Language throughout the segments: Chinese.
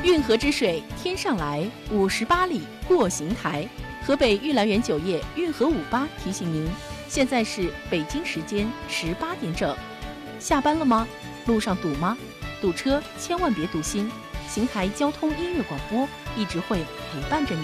运河之水天上来，58里过邢台。河北玉兰园酒业运河58提醒您，现在是北京时间18点整。下班了吗？路上堵吗？堵车千万别堵心，邢台交通音乐广播一直会陪伴着你。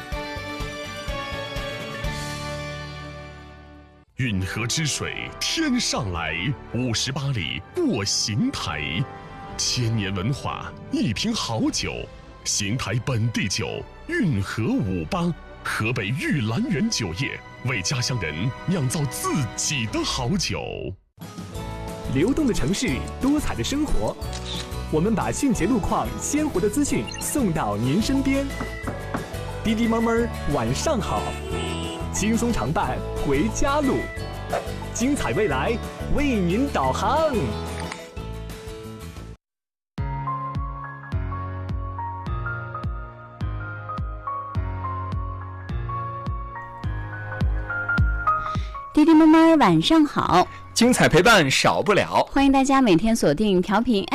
运河之水天上来，58里过邢台。千年文化，一瓶好酒，邢台本地酒运河58，河北玉兰园酒业为家乡人酿造自己的好酒。 流动的城市，多彩的生活，我们把迅捷路况、鲜活的资讯送到您身边。滴滴猫猫晚上好，轻松常伴回家路，精彩未来为您导航。 滴滴猫猫晚上好， 精彩陪伴少不了， 欢迎大家每天锁定调频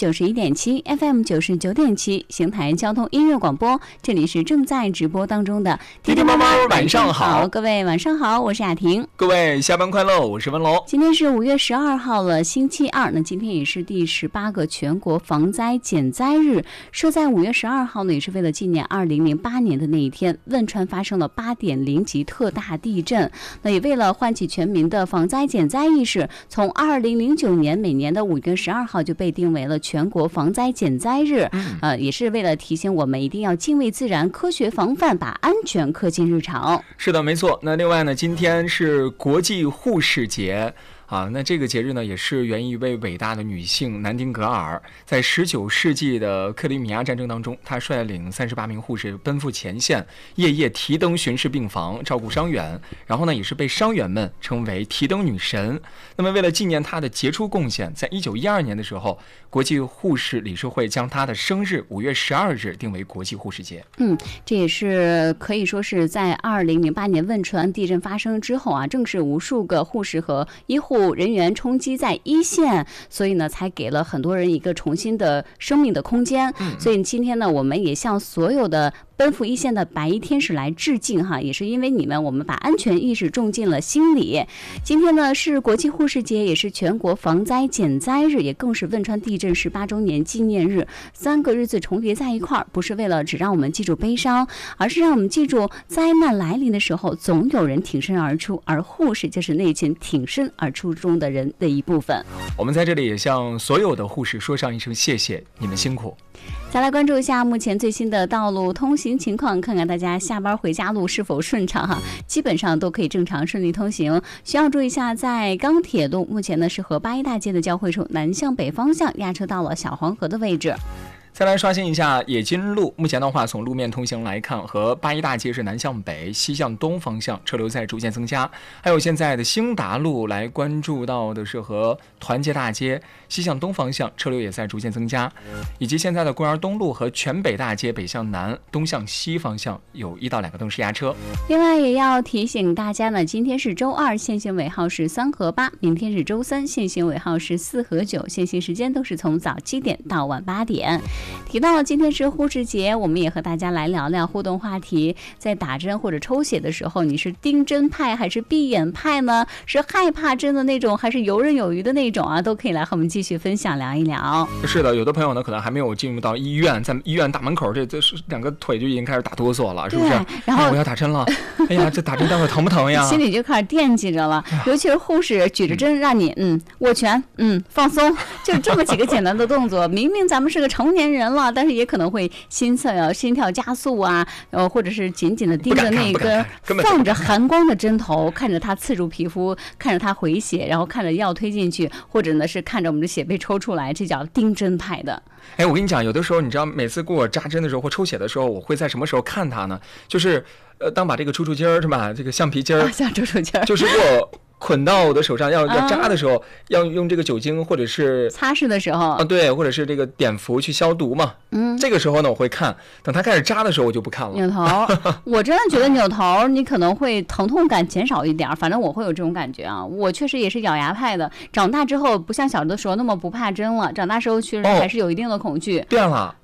FM91.7 FM99.7 邢台交通音乐广播，这里是正在直播当中的滴滴猫猫晚上好， 各位晚上好，我是雅婷， 各位下班快乐，我是文龙。 今天是5月12号了，星期二，那今天也是第18个全国防灾减灾日，设在5月12号呢，也是为了纪念2008年的那一天，汶川发生了8.0级特大地震，那也为了唤起全民的防灾减灾意识，从2009年每年的5月12号就被定为了全国防灾减灾日，也是为了提醒我们一定要敬畏自然，科学防范，把安全刻进日常。 是的，没错。那另外呢，今天是国际护士节。那这个节日呢，也是源于一位伟大的女性南丁格尔。在19世纪的克里米亚战争当中，她率领38名护士奔赴前线，夜夜提灯巡视病房，照顾伤员。然后呢，也是被伤员们称为提灯女神。那么为了纪念她的杰出贡献，在1912年的时候，国际护士理事会将她的生日5月12日定为国际护士节。 这也是可以说是在2008年汶川地震发生之后啊，正是无数个护士和医护人员冲击在一线，所以呢才给了很多人一个重新的生命的空间。所以今天呢，我们也向所有的奔赴一线的白衣天使来致敬哈，也是因为你们，我们把安全意识种进了心里。今天呢是国际护士节，也是全国防灾减灾日，也更是汶川地震18周年纪念日。3个日子重叠在一块儿，不是为了只让我们记住悲伤，而是让我们记住灾难来临的时候，总有人挺身而出，而护士就是那群挺身而出中的人的一部分。 我们在这里也向所有的护士说上一声谢谢，你们辛苦。 再来关注一下目前最新的道路通行情况，看看大家下班回家路是否顺畅哈，基本上都可以正常顺利通行。需要注意一下，在钢铁路目前呢是和八一大街的交汇处南向北方向压车到了小黄河的位置。 再来刷新一下冶金路，目前的话从路面通行来看，和八一大街是南向北、西向东方向车流在逐渐增加。还有现在的兴达路来关注到的是和团结大街西向东方向车流也在逐渐增加，以及现在的公园东路和全北大街北向南、东向西方向有1到2个灯是压车。 另外也要提醒大家呢，今天是周二，限行尾号是3和8；明天是周三，限行尾号是4和9，限行时间都是从早7点到晚8点。提到了今天是护士节，我们也和大家来聊聊互动话题。在打针或者抽血的时候，你是盯针派还是闭眼派呢？是害怕针的那种，还是游刃有余的那种啊？都可以来和我们继续分享聊一聊。 是的，有的朋友呢可能还没有进入到医院，在医院大门口这2个腿就已经开始打哆嗦了，是不是？ 然后我要打针了，哎呀，这打针待会儿疼不疼呀？ 心里就开始惦记着了。尤其是护士举着针让你握拳，放松，就这么几个简单的动作。明明咱们是个成年人了，但是也可能会心跳加速啊，或者是紧紧的盯着那根放着寒光的针头，看着它刺入皮肤，看着它回血，然后看着药推进去，或者呢是看着我们的血被抽出来，这叫盯针派的。 我跟你讲，有的时候你知道，每次给我扎针的时候或抽血的时候，我会在什么时候看它呢？就是当把这个抽出筋儿是吧？这个橡皮筋儿， 像抽出筋儿， 就是我捆到我的手上要扎的时候，要用这个酒精或者是擦拭的时候对，或者是这个碘伏去消毒嘛。这个时候呢我会看，等它开始扎的时候我就不看了。 扭头，我真的觉得扭头你可能会疼痛感减少一点，反正我会有这种感觉啊。我确实也是咬牙派的，长大之后不像小的时候那么不怕针了，长大时候确实还是有一定的恐惧。 变了。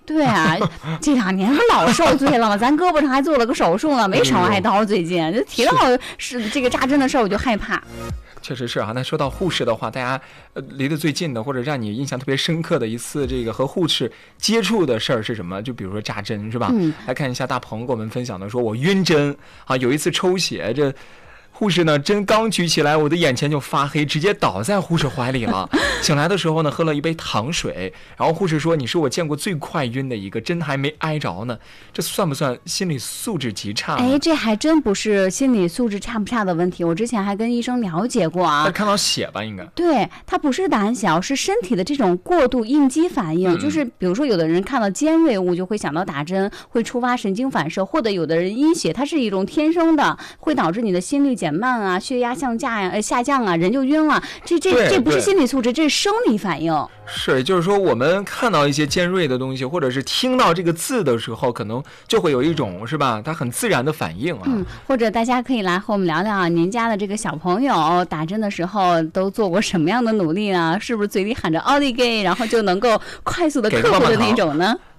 对啊，这2年可老受罪了嘛，咱胳膊上还做了个手术呢，没少挨刀。最近就提到是这个扎针的事儿，我就害怕。 确实是啊。那说到护士的话，大家离得最近的或者让你印象特别深刻的一次这个和护士接触的事儿是什么？就比如说扎针是吧？来看一下大鹏给我们分享的，说我晕针啊，有一次抽血，这护士呢针刚举起来，我的眼前就发黑，直接倒在护士怀里了。醒来的时候呢，喝了一杯糖水，然后护士说：“你是我见过最快晕的一个，针还没挨着呢。”这算不算心理素质极差？ 哎，这还真不是心理素质差不差的问题。我之前还跟医生了解过啊。 看到血吧，应该。 对，他不是胆小，是身体的这种过度应激反应。就是比如说，有的人看到尖锐物就会想到打针，会触发神经反射，或者有的人阴血，它是一种天生的，会导致你的心率减慢啊，血压下降啊，人就晕了。这不是心理素质，这是生理反应。 是，就是说我们看到一些尖锐的东西，或者是听到这个字的时候，可能就会有一种是吧，它很自然的反应啊。 或者大家可以来和我们聊聊，您家的这个小朋友打针的时候都做过什么样的努力呢？是不是嘴里喊着奥利给，然后就能够快速的克服的那种呢？